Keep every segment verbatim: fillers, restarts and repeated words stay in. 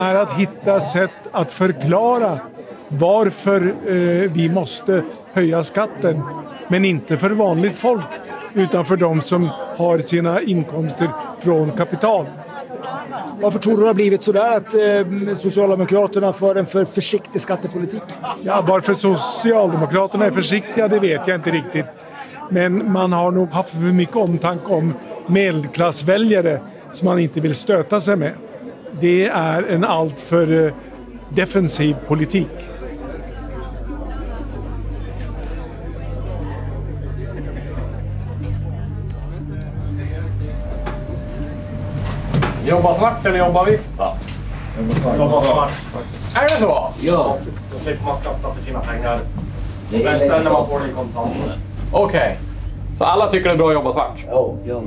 är att hitta sätt att förklara varför eh, vi måste höja skatten. Men inte för vanligt folk, utan för de som har sina inkomster från kapital. Varför tror du det har blivit så där att eh, Socialdemokraterna för en för försiktig skattepolitik? Ja, varför Socialdemokraterna är försiktiga, det vet jag inte riktigt. Men man har nog haft för mycket omtanke om medelklassväljare som man inte vill stöta sig med. Det är en alltför eh, defensiv politik. Jobba svart eller jobba vitt då? Jobba svart. Är det så? Ja. Då slipper man skatta för sina pengar. Resten när man får det i kontant. Okej. Okay. Så alla tycker det är bra att jobba svart? Ja. Ja.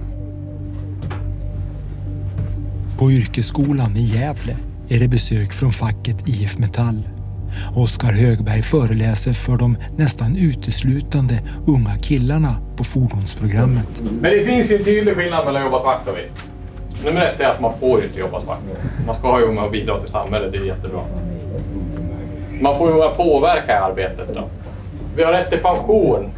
På yrkesskolan i Gävle är det besök från facket I F Metall. Oskar Högberg föreläser för de nästan uteslutande unga killarna på fordonsprogrammet. Men det finns ju en tydlig skillnad mellan att jobba svart och vitt. Nummer ett är att man får inte jobba svart. Man ska ha ju med att bidra till samhället, det är jättebra. Man får ju med att påverka i arbetet då. Vi har rätt till pension.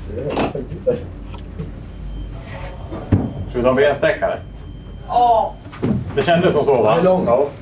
Ska vi ta en bensträckare? Ja. Det kändes som så, va? Det är långt. Ja.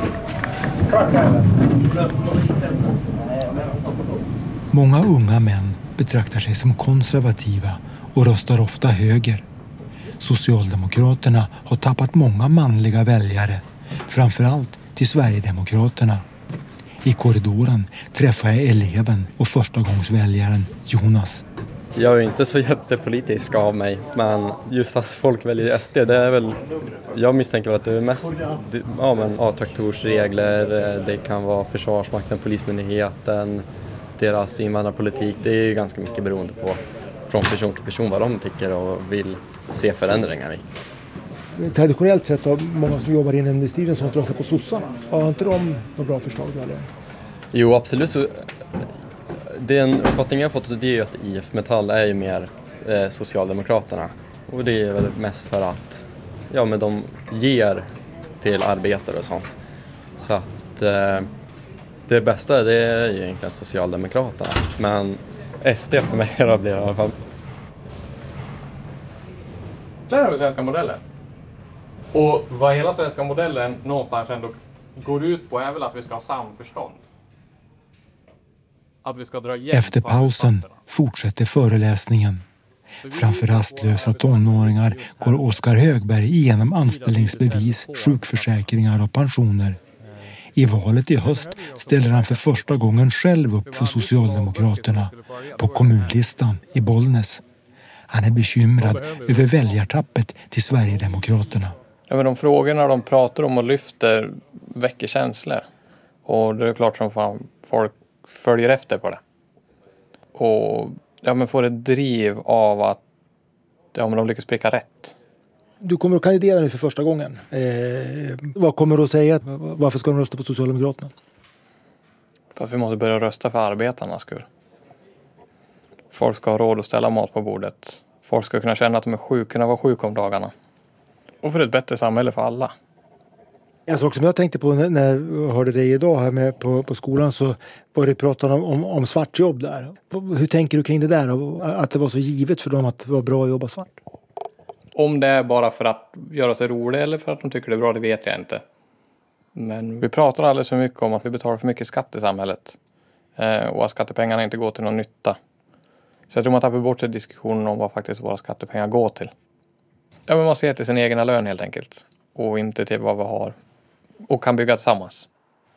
Många unga män betraktar sig som konservativa och röstar ofta höger. Socialdemokraterna har tappat många manliga väljare, framförallt till Sverigedemokraterna. I korridoren träffar jag eleven och förstagångsväljaren Jonas. Jag är inte så jättepolitisk av mig, men just att folk väljer S D, det är väl, jag misstänker att det är mest ja, men, A-traktorsregler, det kan vara Försvarsmakten, Polismyndigheten, deras invandrarpolitik, det är ju ganska mycket beroende på från person till person vad de tycker och vill se förändringar i. Traditionellt sett har många som jobbar inom industrin som röstar på sossarna. Har inte de några bra förslag? Eller? Jo, absolut. Så, den uppfattningen jag har fått det är att I F Metall är ju mer eh, Socialdemokraterna. Och det är väl mest för att ja, men de ger till arbetare och sånt. Så att eh, det bästa det är ju egentligen Socialdemokraterna. Men S D för mig blir det i alla fall. Där har vi svenska modellen. Och vad hela svenska modellen någonstans ändå går ut på är väl att vi ska ha samförstånd. Att vi ska dra Efter pausen fortsätter föreläsningen. Framför rastlösa tonåringar går Oskar Högberg igenom anställningsbevis, sjukförsäkringar och pensioner. I valet i höst ställer han för första gången själv upp för Socialdemokraterna på kommunlistan i Bollnäs. Han är bekymrad över väljartappet till Sverigedemokraterna. Ja, men de frågorna de pratar om och lyfter väcker känslor. Och det är klart som fan folk följer efter på det. Och ja, men får ett driv av att ja, men de lyckas pricka rätt. Du kommer att kandidera nu för första gången. Eh, vad kommer du att säga? Varför ska de rösta på Socialdemokraterna? För att vi måste börja rösta för arbetarnas skull. Folk ska ha råd att ställa mat på bordet. Folk ska kunna känna att de är sjuka, kunna vara sjuka om dagarna. Och för ett bättre samhälle för alla. En sak som jag tänkte på när jag hörde dig idag här med på, på skolan så var det pratat om, om, om svartjobb där. Hur tänker du kring det där? Att det var så givet för dem att det var bra att jobba svart? Om det är bara för att göra sig rolig eller för att de tycker det är bra, det vet jag inte. Men vi pratar alldeles för mycket om att vi betalar för mycket skatt i samhället. Eh, och att skattepengarna inte går till någon nytta. Så jag tror man tappar bort sig diskussionen om vad faktiskt våra skattepengar går till. Ja, men man ser till sin egna lön helt enkelt. Och inte till vad vi har. Och kan bygga tillsammans.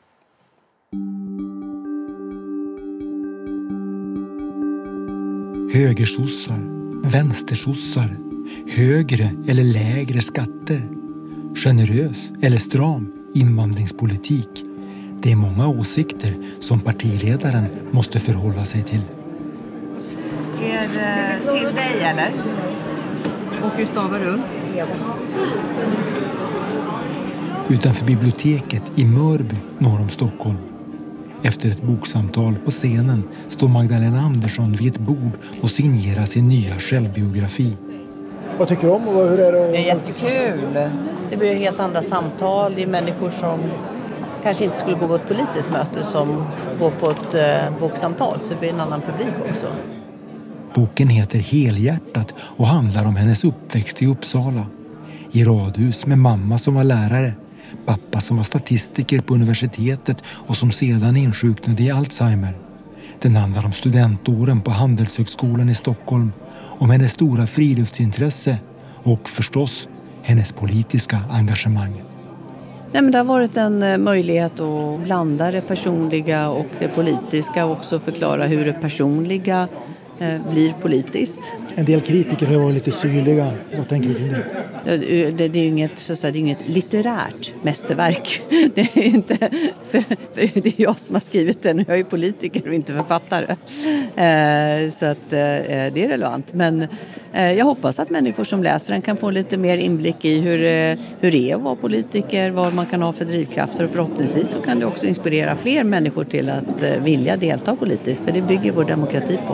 Högersossar, vänstersossar, högre eller lägre skatter, generös eller stram invandringspolitik. Det är många åsikter som partiledaren måste förhålla sig till. Är det till dig eller? Och hur stavar du? Utanför biblioteket i Mörby norr om Stockholm. Efter ett boksamtal på scenen står Magdalena Andersson vid ett bord och signerar sin nya självbiografi. Vad tycker du om och hur är det? Det är jättekul. Det blir helt andra samtal. Det är människor som kanske inte skulle gå på ett politiskt möte som går på ett eh, boksamtal, så det blir en annan publik också. Boken heter Helhjärtat och handlar om hennes uppväxt i Uppsala. I radhus med mamma som var lärare, pappa som var statistiker på universitetet och som sedan insjuknade i Alzheimer. Den handlar om studentåren på Handelshögskolan i Stockholm, om hennes stora friluftsintresse och förstås hennes politiska engagemang. Nej, men det har varit en möjlighet att blanda det personliga och det politiska och också förklara hur det personliga eh, blir politiskt. En del kritiker har varit lite syrliga. Vad tänker du kring det? Det, det, det är ju inget, så att säga, det är inget litterärt mästerverk. Det är inte, för, för det är jag som har skrivit den och jag är politiker och inte författare. Eh, så att eh, det är relevant. Men eh, jag hoppas att människor som läser den kan få lite mer inblick i hur, eh, hur det är att vara politiker, vad man kan ha för drivkrafter, och förhoppningsvis så kan det också inspirera fler människor till att eh, vilja delta politiskt, för det bygger vår demokrati på.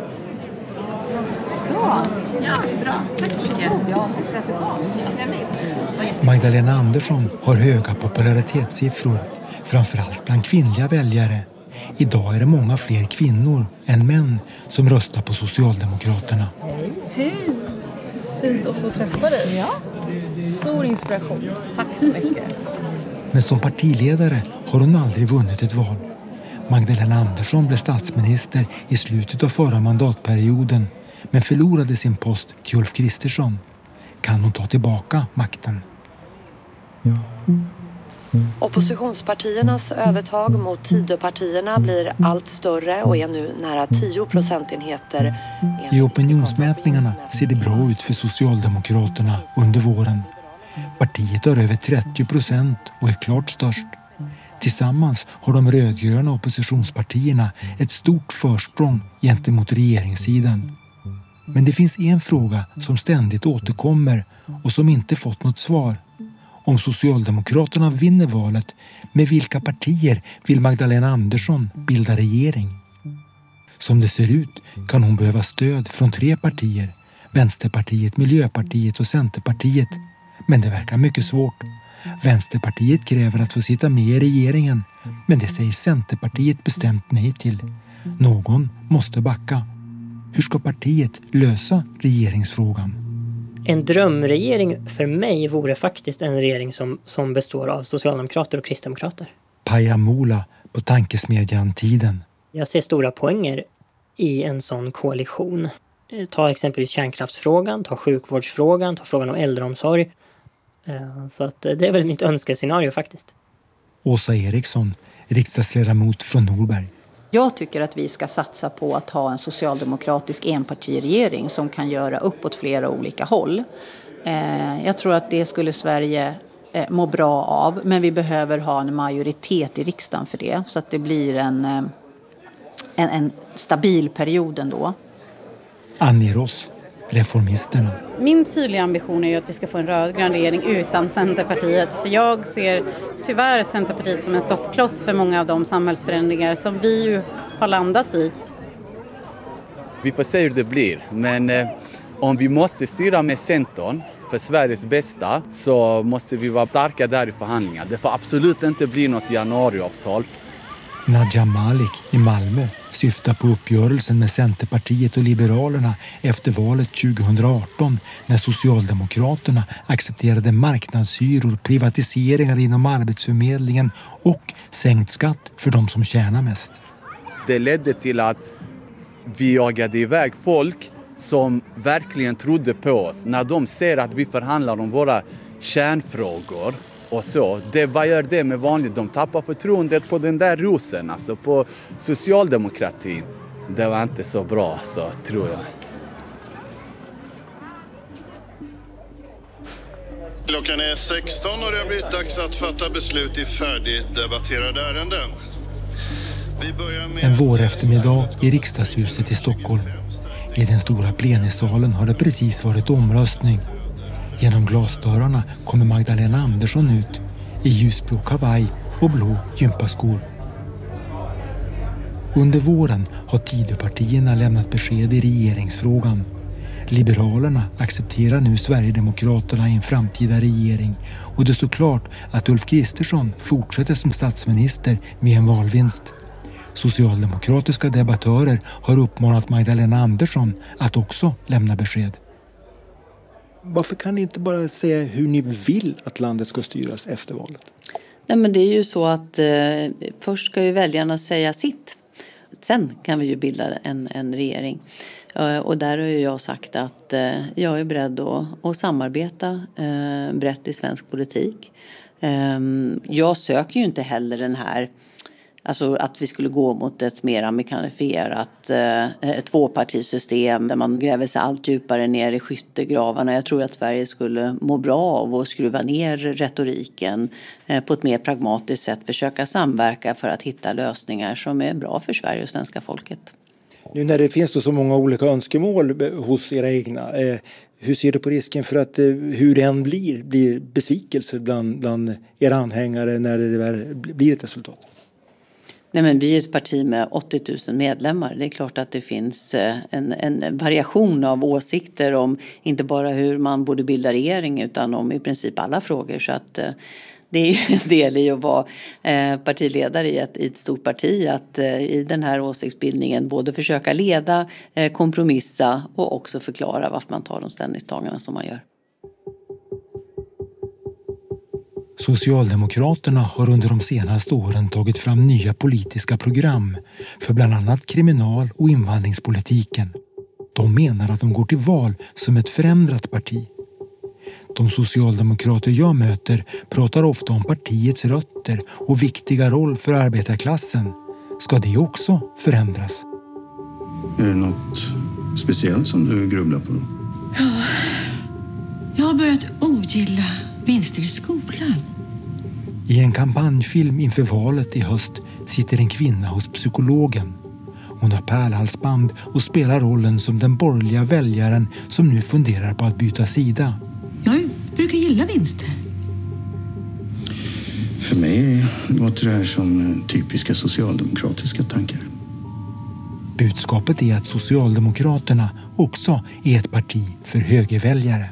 Bra. Ja, bra. Tack så mycket. Ja, tack för att du kom. Trevligt. Magdalena Andersson har höga popularitetssiffror, framförallt bland kvinnliga väljare. Idag är det många fler kvinnor än män som röstar på Socialdemokraterna. Hej! Fint att få träffa dig. Ja. Stor inspiration. Tack så mycket. Men som partiledare har hon aldrig vunnit ett val. Magdalena Andersson blev statsminister i slutet av förra mandatperioden, men förlorade sin post till Ulf Kristersson. Kan hon ta tillbaka makten? Oppositionspartiernas övertag mot Tidöpartierna blir allt större och är nu nära tio procentenheter. I opinionsmätningarna ser det bra ut för Socialdemokraterna under våren. Partiet har över trettio procent och är klart störst. Tillsammans har de rödgröna oppositionspartierna ett stort försprång gentemot regeringssidan. Men det finns en fråga som ständigt återkommer och som inte fått något svar. Om Socialdemokraterna vinner valet, med vilka partier vill Magdalena Andersson bilda regering? Som det ser ut kan hon behöva stöd från tre partier, Vänsterpartiet, Miljöpartiet och Centerpartiet. Men det verkar mycket svårt. Vänsterpartiet kräver att få sitta med i regeringen, men det säger Centerpartiet bestämt nej till. Någon måste backa. Hur ska partiet lösa regeringsfrågan? En drömregering för mig vore faktiskt en regering som, som består av socialdemokrater och kristdemokrater. Paja Mola på tankesmedjan Tiden. Jag ser stora poänger i en sån koalition. Ta exempelvis kärnkraftsfrågan, ta sjukvårdsfrågan, ta frågan om äldreomsorg. Så att det är väl mitt önskescenario faktiskt. Åsa Eriksson, riksdagsledamot från Norberg. Jag tycker att vi ska satsa på att ha en socialdemokratisk enpartiregering som kan göra upp åt flera olika håll. Jag tror att det skulle Sverige må bra av, men vi behöver ha en majoritet i riksdagen för det, så att det blir en, en, en stabil period ändå. Annie Ross, Reformisterna. Min tydliga ambition är ju att vi ska få en rödgrön regering utan Centerpartiet. För jag ser tyvärr Centerpartiet som en stoppkloss för många av de samhällsförändringar som vi ju har landat i. Vi får se hur det blir, men eh, om vi måste styra med Centern för Sveriges bästa så måste vi vara starka där i förhandlingar. Det får absolut inte bli något januariavtal. Nadja Malik i Malmö syftar på uppgörelsen med Centerpartiet och Liberalerna efter valet tjugohundraarton när Socialdemokraterna accepterade marknadshyror, privatiseringar inom arbetsförmedlingen och sänkt skatt för de som tjänar mest. Det ledde till att vi jagade iväg folk som verkligen trodde på oss. När de ser att vi förhandlar om våra kärnfrågor och så, det, vad gör det med vanligt? De tappar förtroendet på den där rosen, alltså på socialdemokratin. Det var inte så bra, så tror jag. Klockan är sexton och det har blivit dags att fatta beslut i färdigdebatterade ärenden. Vi börjar med... En vår eftermiddag i riksdagshuset i Stockholm. I den stora plenisalen har det precis varit omröstning. Genom glasdörrarna kommer Magdalena Andersson ut i ljusblå kavaj och blå gympaskor. Under våren har Tidöpartierna lämnat besked i regeringsfrågan. Liberalerna accepterar nu Sverigedemokraterna i en framtida regering och det står klart att Ulf Kristersson fortsätter som statsminister med en valvinst. Socialdemokratiska debattörer har uppmanat Magdalena Andersson att också lämna besked. Varför kan ni inte bara säga hur ni vill att landet ska styras efter valet? Nej, men det är ju så att eh, först ska ju väljarna säga sitt. Sen kan vi ju bilda en, en regering. Uh, och där har ju jag sagt att uh, jag är beredd att, att samarbeta uh, brett i svensk politik. Um, jag söker ju inte heller den här, alltså att vi skulle gå mot ett mer amerikanifierat uh, tvåpartisystem där man gräver sig allt djupare ner i skyttegravarna. Jag tror att Sverige skulle må bra av att skruva ner retoriken uh, på ett mer pragmatiskt sätt, försöka samverka för att hitta lösningar som är bra för Sverige och svenska folket. Nu när det finns då så många olika önskemål hos era egna, eh, hur ser du på risken för att eh, hur det än blir, blir besvikelse bland, bland era anhängare när det väl blir ett resultat? Nej, men vi är ett parti med åttio tusen medlemmar. Det är klart att det finns en, en variation av åsikter om inte bara hur man borde bilda regering utan om i princip alla frågor. Så att det är en del i att vara partiledare i ett, i ett stort parti, att i den här åsiktsbildningen både försöka leda, kompromissa och också förklara varför man tar de ställningstaganden som man gör. Socialdemokraterna har under de senaste åren tagit fram nya politiska program för bland annat kriminal- och invandringspolitiken. De menar att de går till val som ett förändrat parti. De socialdemokrater jag möter pratar ofta om partiets rötter och viktiga roll för arbetarklassen. Ska det också förändras? Är det något speciellt som du grubblar på? Ja, jag har börjat ogilla vinster i skolan. I en kampanjfilm inför valet i höst sitter en kvinna hos psykologen. Hon har pärlhalsband och spelar rollen som den borgerliga väljaren som nu funderar på att byta sida. Jag brukar gilla vinster. För mig låter det här som typiska socialdemokratiska tankar. Budskapet är att Socialdemokraterna också är ett parti för högerväljare.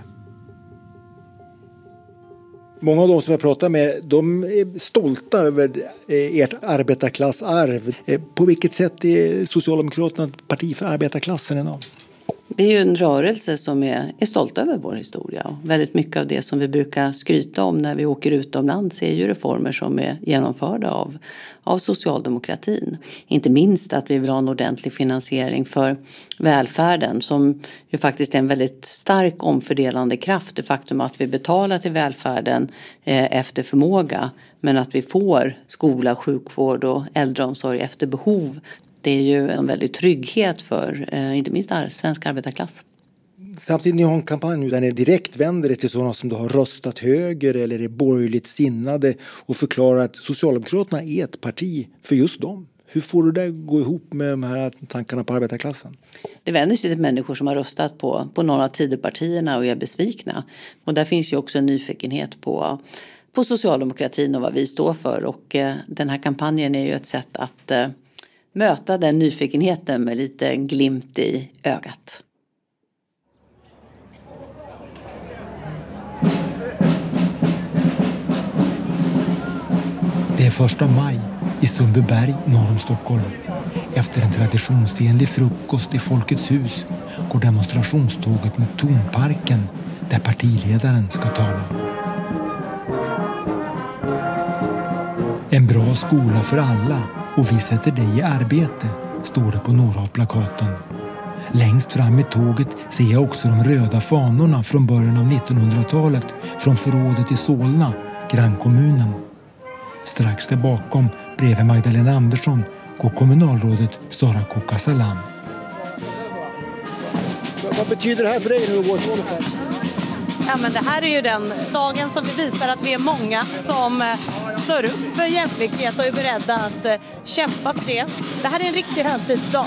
Många av de som jag pratar med, de är stolta över ert arbetarklassarv. På vilket sätt är Socialdemokraterna ett parti för arbetarklassen idag? Det är ju en rörelse som är, är stolt över vår historia. Och väldigt mycket av det som vi brukar skryta om när vi åker utomlands är ju reformer som är genomförda av, av socialdemokratin. Inte minst att vi vill ha en ordentlig finansiering för välfärden som ju faktiskt är en väldigt stark omfördelande kraft. Det faktum att vi betalar till välfärden eh, efter förmåga men att vi får skola, sjukvård och äldreomsorg efter behov. Det är ju en väldigt trygghet för eh, inte minst svensk arbetarklass. Samtidigt ni har en kampanj där ni direkt vänder er till sådana som då har röstat höger eller är borgerligt sinnade och förklarar att Socialdemokraterna är ett parti för just dem. Hur får du det gå ihop med de här tankarna på arbetarklassen? Det vänder sig till människor som har röstat på, på några av Tidöpartierna och är besvikna. Och där finns ju också en nyfikenhet på, på socialdemokratin och vad vi står för. Och eh, den här kampanjen är ju ett sätt att eh, möta den nyfikenheten med lite glimt i ögat. Det är första maj i Sundbyberg norr om Stockholm. Efter en traditionsenlig frukost i Folkets hus går demonstrationståget mot Tornparken där partiledaren ska tala. En bra skola för alla och vi sätter dig i arbete, står det på några av plakaten. Längst fram i tåget ser jag också de röda fanorna från början av nittonhundratalet från förrådet i Solna, grannkommunen. Strax där bakom, bredvid Magdalena Andersson, går kommunalrådet Sara Kokasalam. Vad betyder det här för dig nu att gå tåget här? Ja, men det här är ju den dagen som vi visar att vi är många som står upp för jämlikhet och är beredda att kämpa för det. Det här är en riktig högtidsdag.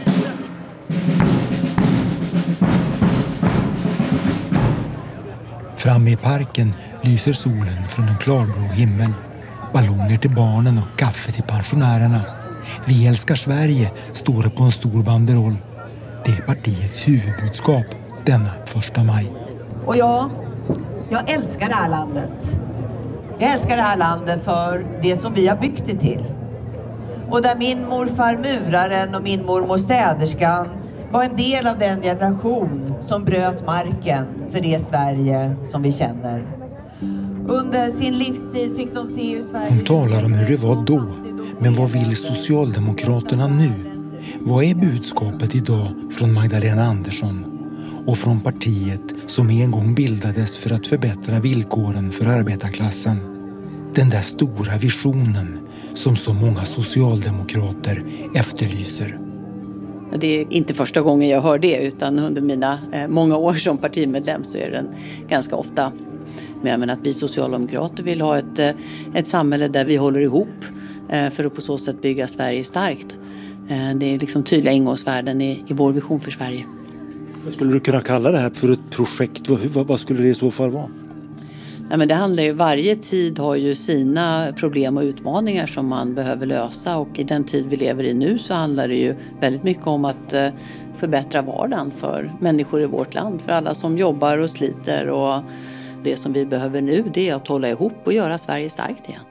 Framme i parken lyser solen från en klarblå himmel. Ballonger till barnen och kaffe till pensionärerna. Vi älskar Sverige, står det på en stor banderoll. Det är partiets huvudbudskap denna första maj. Och ja, jag älskar det här landet. Jag älskar det här landet för det som vi har byggt det till. Och där min morfar muraren och min mormor städerskan var en del av den generation som bröt marken för det Sverige som vi känner. Under sin livstid fick de se hur Sverige... Hon talar om hur det var då, men vad vill Socialdemokraterna nu? Vad är budskapet idag från Magdalena Andersson och från partiet som en gång bildades för att förbättra villkoren för arbetarklassen? Den där stora visionen som så många socialdemokrater efterlyser. Det är inte första gången jag hör det, utan under mina eh, många år som partimedlem så är den ganska ofta. Men jag menar att vi socialdemokrater vill ha ett, eh, ett samhälle där vi håller ihop eh, för att på så sätt bygga Sverige starkt. Eh, det är liksom tydliga ingångsvärden i, i vår vision för Sverige. Vad skulle du kunna kalla det här för ett projekt? Vad, vad, vad skulle det i så fall vara? Ja, men det handlar ju, varje tid har ju sina problem och utmaningar som man behöver lösa, och i den tid vi lever i nu så handlar det ju väldigt mycket om att eh, förbättra vardagen för människor i vårt land, för alla som jobbar och sliter, och det som vi behöver nu det är att hålla ihop och göra Sverige starkt igen.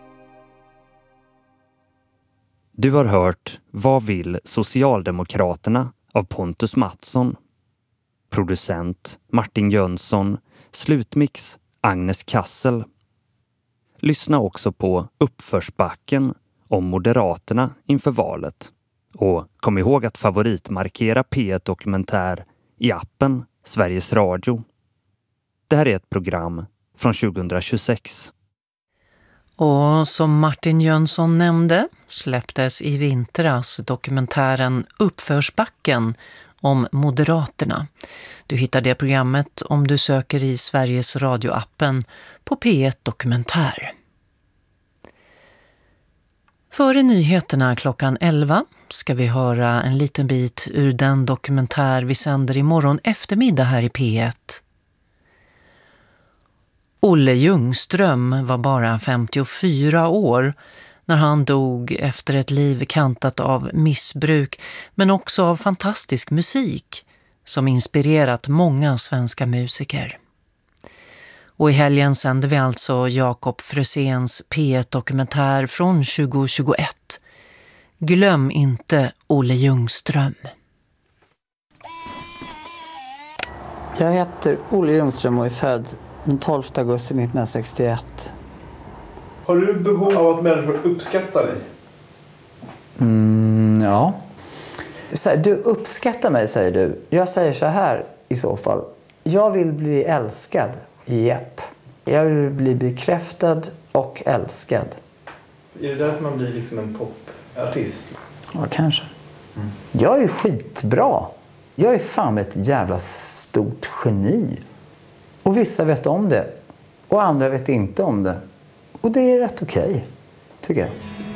Du har hört Vad vill Socialdemokraterna av Pontus Mattsson. Producent Martin Jönsson, slutmix Agnes Kassel. Lyssna också på Uppförsbacken om Moderaterna inför valet. Och kom ihåg att favoritmarkera P ett Dokumentär i appen Sveriges Radio. Det här är ett program från tjugohundratjugosex. Och som Martin Jönsson nämnde släpptes i vintras dokumentären Uppförsbacken om Moderaterna. Du hittar det programmet om du söker i Sveriges Radio-appen på P ett Dokumentär. Före nyheterna klockan elva ska vi höra en liten bit ur den dokumentär vi sänder imorgon eftermiddag här i P ett. Olle Ljungström var bara femtiofyra år när han dog efter ett liv kantat av missbruk, men också av fantastisk musik som inspirerat många svenska musiker. Och i helgen sände vi alltså Jakob Fröséns P ett Dokumentär från tjugohundratjugoett. Glöm inte Olle Ljungström. Jag heter Olle Ljungström och är född den tolfte augusti nittonhundrasextioett. Har du behov av att människor uppskattar dig? Mm, ja. Så här, du uppskattar mig, säger du. Jag säger så här i så fall. Jag vill bli älskad. Jepp. Jag vill bli bekräftad och älskad. Är det därför man blir liksom en popartist? Ja, kanske. Mm. Jag är skitbra. Jag är fan ett jävla stort geni. Och vissa vet om det. Och andra vet inte om det. Och det är rätt okej, tycker jag.